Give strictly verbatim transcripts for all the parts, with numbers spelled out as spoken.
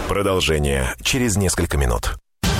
Продолжение через несколько минут.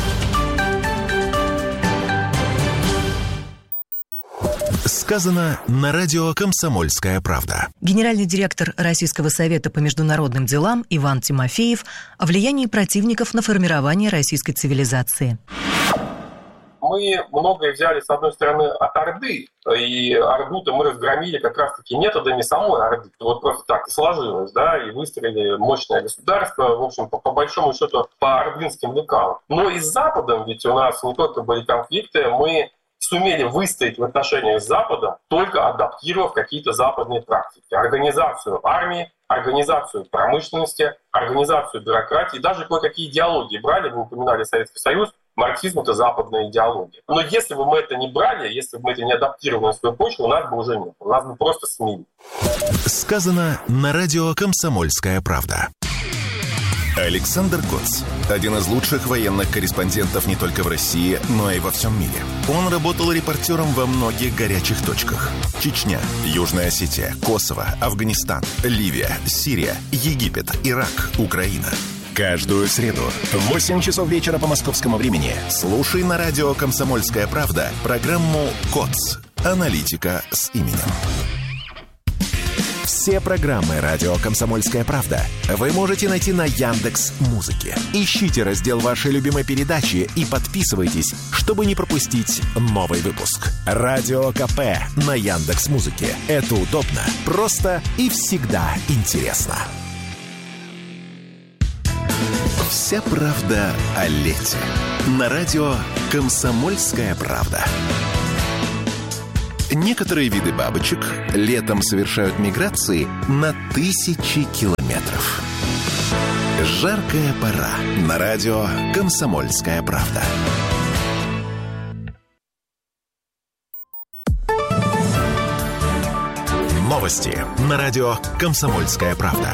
Сказано на радио «Комсомольская правда». Генеральный директор Российского совета по международным делам Иван Тимофеев о влиянии противников на формирование российской цивилизации. Мы многое взяли, с одной стороны, от Орды, и Орду-то мы разгромили как раз-таки методами самой Орды. Вот просто так и сложилось, да, и выстроили мощное государство, в общем, по, по большому счету, по ордынским лекалам. Но и с Западом, ведь у нас не только были конфликты, мы сумели выстоять в отношениях с Западом, только адаптировав какие-то западные практики. Организацию армии, организацию промышленности, организацию бюрократии, даже кое-какие идеологии брали, вы упоминали Советский Союз, марксизм — это западная идеология. Но если бы мы это не брали, если бы мы это не адаптировали на свою почву, у нас бы уже нет. У нас бы просто смели. Сказано на радио «Комсомольская правда». Александр Коц – один из лучших военных корреспондентов не только в России, но и во всем мире. Он работал репортером во многих горячих точках. Чечня, Южная Осетия, Косово, Афганистан, Ливия, Сирия, Египет, Ирак, Украина. Каждую среду в восемь часов вечера по московскому времени слушай на радио «Комсомольская правда» программу «Коц. Аналитика с именем». Все программы «Радио Комсомольская правда» вы можете найти на Яндекс.Музыке. Ищите раздел вашей любимой передачи и подписывайтесь, чтобы не пропустить новый выпуск. Радио КП на Яндекс.Музыке. Это удобно, просто и всегда интересно. Вся правда о лете. На радио «Комсомольская правда». Некоторые виды бабочек летом совершают миграции на тысячи километров. Жаркая пора. На радио «Комсомольская правда». Новости на радио «Комсомольская правда».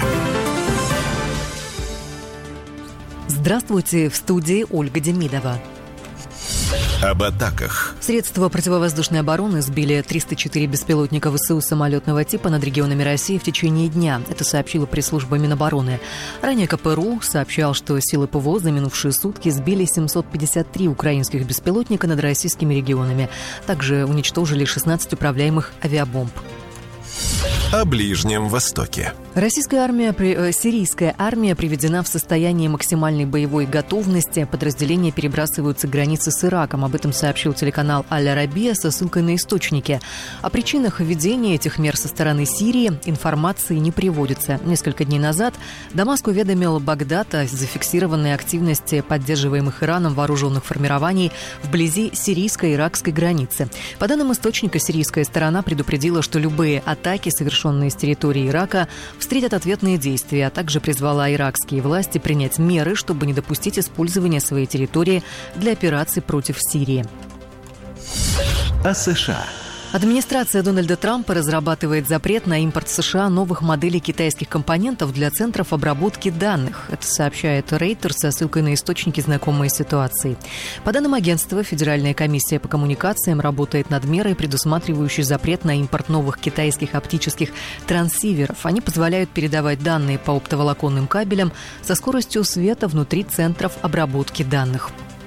Здравствуйте, в студии Ольга Демидова. Об атаках. Средства противовоздушной обороны сбили триста четыре беспилотника ВСУ самолетного типа над регионами России в течение дня. Это сообщила пресс-служба Минобороны. Ранее КПРУ сообщал, что силы ПВО за минувшие сутки сбили семьсот пятьдесят три украинских беспилотника над российскими регионами. Также уничтожили шестнадцать управляемых авиабомб. О Ближнем Востоке. Российская армия, сирийская армия приведена в состояние максимальной боевой готовности. Подразделения перебрасываются к границе с Ираком. Об этом сообщил телеканал Аль-Арабия со ссылкой на источники. О причинах введения этих мер со стороны Сирии информации не приводится. Несколько дней назад Дамаск уведомил Багдад о зафиксированной активности поддерживаемых Ираном вооруженных формирований вблизи сирийско-иракской границы. По данным источника, сирийская сторона предупредила, что любые атаки, совершенные с территории Ирака, встретят ответные действия, а также призвала иракские власти принять меры, чтобы не допустить использования своей территории для операций против Сирии. О США. Администрация Дональда Трампа разрабатывает запрет на импорт в США новых моделей китайских компонентов для центров обработки данных. Это сообщает Reuters со ссылкой на источники, знакомые с ситуацией. По данным агентства, Федеральная комиссия по коммуникациям работает над мерой, предусматривающей запрет на импорт новых китайских оптических транссиверов. Они позволяют передавать данные по оптоволоконным кабелям со скоростью света внутри центров обработки данных.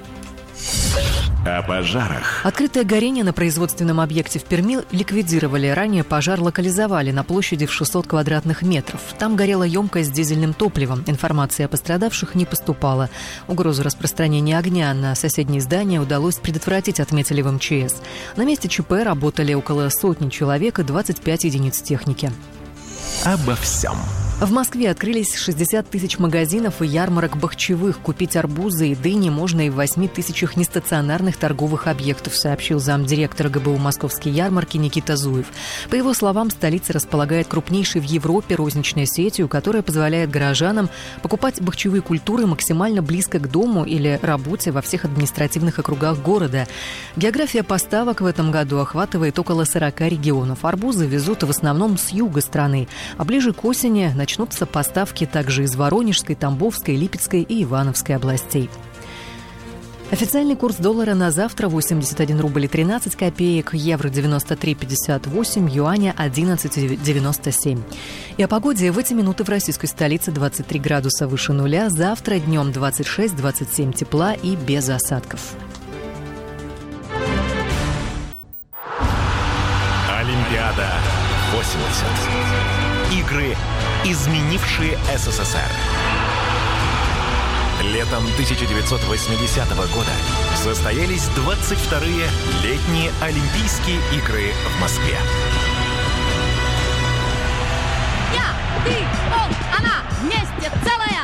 О пожарах. Открытое горение на производственном объекте в Перми ликвидировали. Ранее пожар локализовали на площади в шестьсот квадратных метров. Там горела емкость с дизельным топливом. Информация о пострадавших не поступала. Угрозу распространения огня на соседние здания удалось предотвратить, отметили в эм че эс. На месте ЧП работали около сотни человек и двадцать пять единиц техники. Обо всем. В Москве открылись шестьдесят тысяч магазинов и ярмарок бахчевых. Купить арбузы и дыни можно и в восьми тысячах нестационарных торговых объектов, сообщил замдиректора гэ бэ у «Московские ярмарки» Никита Зуев. По его словам, столица располагает крупнейшей в Европе розничной сетью, которая позволяет горожанам покупать бахчевые культуры максимально близко к дому или работе во всех административных округах города. География поставок в этом году охватывает около сорока регионов. Арбузы везут в основном с юга страны, а ближе к осени – начнутся поставки также из Воронежской, Тамбовской, Липецкой и Ивановской областей. Официальный курс доллара на завтра восемьдесят один рубль и тринадцать копеек, евро девяносто три пятьдесят восемь, юаня одиннадцать девяносто семь. И о погоде в эти минуты в российской столице двадцать три градуса выше нуля, завтра днем двадцать шесть двадцать семь тепла и без осадков. Олимпиада восемьдесят. Игры, изменившие СССР. Летом тысяча девятьсот восьмидесятого года состоялись двадцать вторые летние Олимпийские игры в Москве. Я, ты, он, она, вместе целая